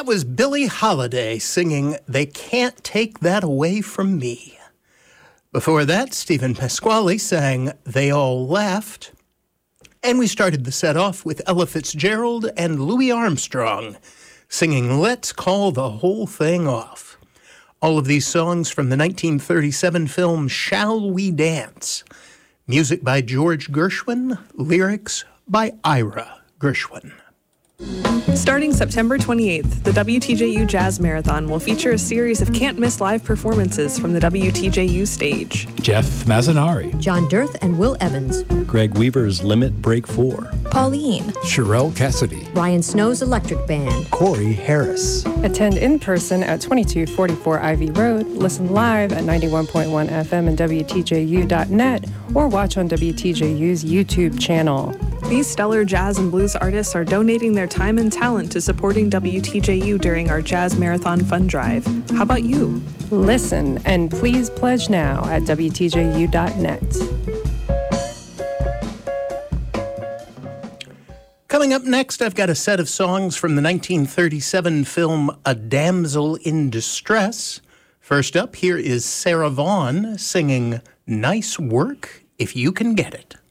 That was Billie Holiday singing They Can't Take That Away From Me. Before that, Stephen Pasquale sang They All Laughed. And we started the set off with Ella Fitzgerald and Louis Armstrong singing Let's Call the Whole Thing Off. All of these songs from the 1937 film Shall We Dance. Music by George Gershwin, lyrics by Ira Gershwin. Starting September 28th, the WTJU Jazz Marathon will feature a series of can't-miss live performances from the WTJU stage. Jeff Mazzanari, John Dirth and Will Evans, Greg Weaver's Limit Break 4, Pauline, Sherelle Cassidy, Ryan Snow's Electric Band, Corey Harris. Attend in person at 2244 Ivy Road, listen live at 91.1 FM and WTJU.net, or watch on WTJU's YouTube channel. These stellar jazz and blues artists are donating their time and talent to supporting WTJU during our Jazz Marathon Fund Drive. How about you? Listen and please pledge now at WTJU.net. Coming up next, I've got a set of songs from the 1937 film A Damsel in Distress. First up, here is Sarah Vaughan singing Nice Work If You Can Get It.